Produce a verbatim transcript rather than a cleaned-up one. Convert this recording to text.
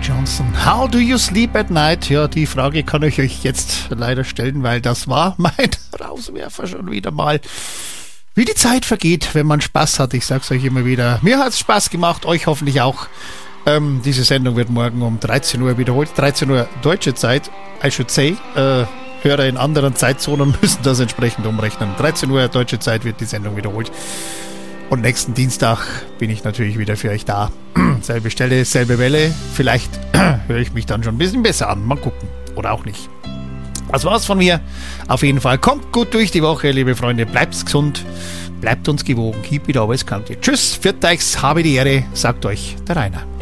Johnson. How do you sleep at night? Ja, die Frage kann ich euch jetzt leider stellen, weil das war mein Rauswerfer schon wieder mal. Wie die Zeit vergeht, wenn man Spaß hat. Ich sag's euch immer wieder. Mir hat's Spaß gemacht, euch hoffentlich auch. Ähm, diese Sendung wird morgen um dreizehn Uhr wiederholt. dreizehn Uhr deutsche Zeit, I should say. Äh, Hörer in anderen Zeitzonen müssen das entsprechend umrechnen. dreizehn Uhr deutsche Zeit wird die Sendung wiederholt. Und nächsten Dienstag bin ich natürlich wieder für euch da. Selbe Stelle, selbe Welle. Vielleicht höre ich mich dann schon ein bisschen besser an. Mal gucken. Oder auch nicht. Das war's von mir. Auf jeden Fall kommt gut durch die Woche, liebe Freunde. Bleibt gesund. Bleibt uns gewogen. Keep it always counted. Tschüss. Viert euch. Habe die Ehre. Sagt euch der Rainer.